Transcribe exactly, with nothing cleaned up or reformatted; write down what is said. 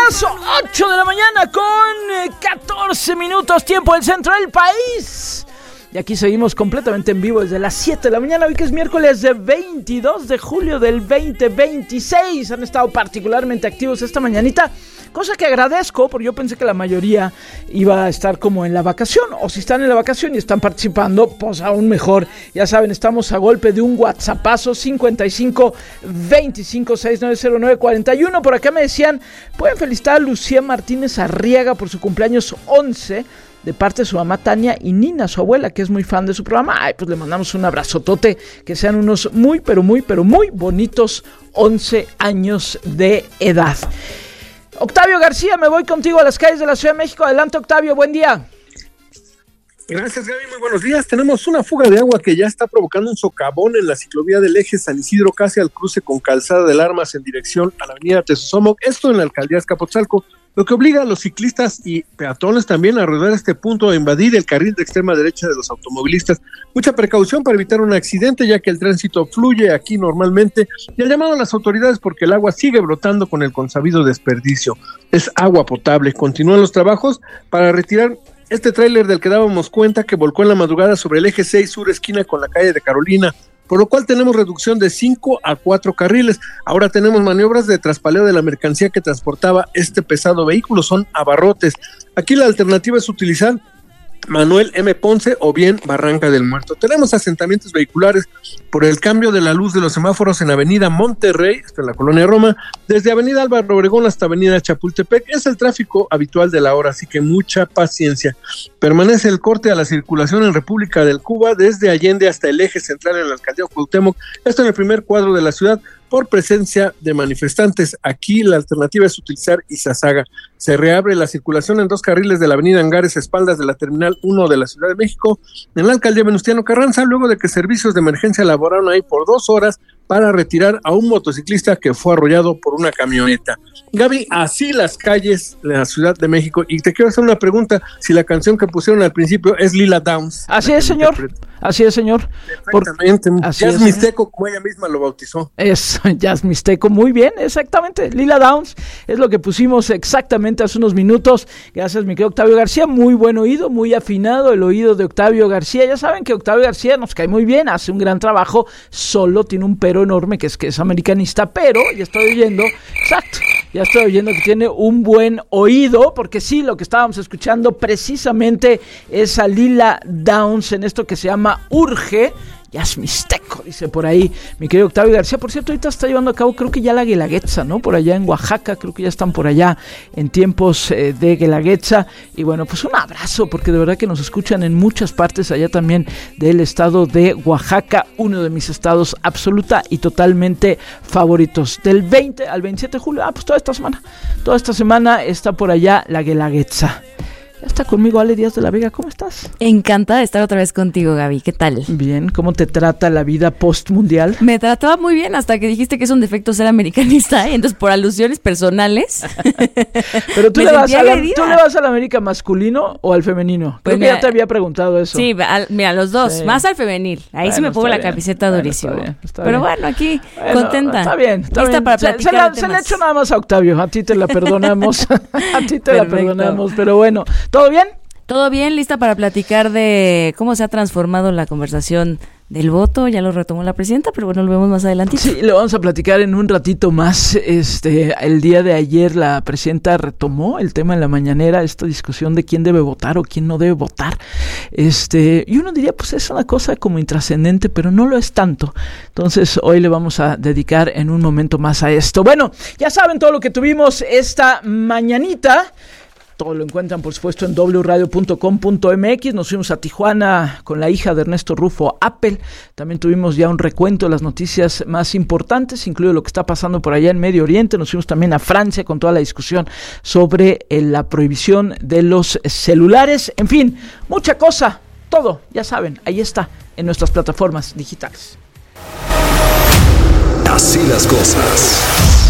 las ocho de la mañana con catorce minutos, tiempo del centro del país. Y aquí seguimos completamente en vivo desde las siete de la mañana, hoy que es miércoles de veintidós de julio del veinte veintiséis. Han estado particularmente activos esta mañanita, cosa que agradezco, porque yo pensé que la mayoría iba a estar como en la vacación, o si están en la vacación y están participando, pues aún mejor. Ya saben, estamos a golpe de un whatsappazo, cincuenta y cinco veinticinco sesenta y nueve cero nueve cuarenta y uno. Por acá me decían, pueden felicitar a Lucía Martínez Arriaga por su cumpleaños once, de parte de su mamá Tania y Nina, su abuela, que es muy fan de su programa. Ay, pues le mandamos un abrazotote, que sean unos muy, pero muy, pero muy bonitos once años de edad. Octavio García, me voy contigo a las calles de la Ciudad de México. Adelante, Octavio, buen día. Gracias, Gaby, muy buenos días. Tenemos una fuga de agua que ya está provocando un socavón en la ciclovía del eje San Isidro, casi al cruce con Calzada del Armas en dirección a la avenida Tesosomoc, esto en la alcaldía Azcapotzalco, lo que obliga a los ciclistas y peatones también a rodear este punto e invadir el carril de extrema derecha de los automovilistas. Mucha precaución para evitar un accidente, ya que el tránsito fluye aquí normalmente, y el llamado a las autoridades porque el agua sigue brotando con el consabido desperdicio. Es agua potable. Continúan los trabajos para retirar este tráiler del que dábamos cuenta, que volcó en la madrugada sobre el eje seis sur esquina con la calle de Carolina, por lo cual tenemos reducción de cinco a cuatro carriles. Ahora tenemos maniobras de traspaleo de la mercancía que transportaba este pesado vehículo, son abarrotes. Aquí la alternativa es utilizar Manuel M. Ponce o bien Barranca del Muerto. Tenemos asentamientos vehiculares por el cambio de la luz de los semáforos en Avenida Monterrey, hasta la Colonia Roma, desde Avenida Álvaro Obregón hasta Avenida Chapultepec. Es el tráfico habitual de la hora, así que mucha paciencia. Permanece el corte a la circulación en República del Cuba desde Allende hasta el eje central en la alcaldía Cuauhtémoc, esto en el primer cuadro de la ciudad, por presencia de manifestantes. Aquí la alternativa es utilizar Izazaga. Se reabre la circulación en dos carriles de la avenida Angares, espaldas de la Terminal uno de la Ciudad de México, en la alcaldía Venustiano Carranza, luego de que servicios de emergencia laboraron ahí por dos horas para retirar a un motociclista que fue arrollado por una camioneta. Gaby, así las calles de la Ciudad de México. Y te quiero hacer una pregunta, si la canción que pusieron al principio es Lila Downs. Así es, señor. Interpreta. Así es, señor. Exactamente. Jazz Mixteco, como ella misma lo bautizó. Es Jazz Mixteco, muy bien, exactamente. Lila Downs es lo que pusimos exactamente hace unos minutos. Gracias, mi querido Octavio García. Muy buen oído, muy afinado el oído de Octavio García. Ya saben que Octavio García nos cae muy bien, hace un gran trabajo, solo tiene un pero enorme, que es que es americanista, pero ya estoy oyendo, exacto, ya estoy oyendo que tiene un buen oído, porque sí, lo que estábamos escuchando precisamente es a Lila Downs en esto que se llama Urge. Jazz Mixteco, dice por ahí mi querido Octavio García. Por cierto, ahorita está llevando a cabo, creo que ya la Guelaguetza, ¿no? Por allá en Oaxaca, creo que ya están por allá en tiempos eh, de Guelaguetza. Y bueno, pues un abrazo, porque de verdad que nos escuchan en muchas partes allá también del estado de Oaxaca, uno de mis estados absoluta y totalmente favoritos. Del veinte al veintisiete de julio, ah, pues toda esta semana, toda esta semana está por allá la Guelaguetza. Ya está conmigo Ale Díaz de la Vega, ¿cómo estás? Encantada de estar otra vez contigo, Gaby, ¿qué tal? Bien, ¿cómo te trata la vida post-mundial? Me trataba muy bien hasta que dijiste que es un defecto ser americanista, ¿eh? Entonces por alusiones personales. Pero tú le, vas a la, ¿tú le vas al América masculino o al femenino? Creo pues que mira, ya te había preguntado eso. Sí, al, mira, los dos, sí. Más al femenil. Ahí bueno, sí me pongo la bien. camiseta bueno, durísimo. Está bien, está Pero bien. bueno, aquí bueno, contenta. Está bien, está Lista bien. para se, platicar se, la, se le echo nada más a Octavio, a ti te la perdonamos. A ti te Perfecto. la perdonamos, pero bueno, ¿todo bien? Todo bien, lista para platicar de cómo se ha transformado la conversación del voto. Ya lo retomó la presidenta, pero bueno, lo vemos más adelante. Sí, lo vamos a platicar en un ratito más. Este, el día de ayer la presidenta retomó el tema en la mañanera, esta discusión de quién debe votar o quién no debe votar. Este, y uno diría, pues es una cosa como intrascendente, pero no lo es tanto. Entonces, hoy le vamos a dedicar en un momento más a esto. Bueno, ya saben todo lo que tuvimos esta mañanita. Todo lo encuentran, por supuesto, en doble u radio punto com punto m x. Nos fuimos a Tijuana con la hija de Ernesto Rufo, Apple. También tuvimos ya un recuento de las noticias más importantes, incluido lo que está pasando por allá en Medio Oriente. Nos fuimos también a Francia con toda la discusión sobre eh, la prohibición de los celulares. En fin, mucha cosa, todo, ya saben, ahí está, en nuestras plataformas digitales. Así las cosas.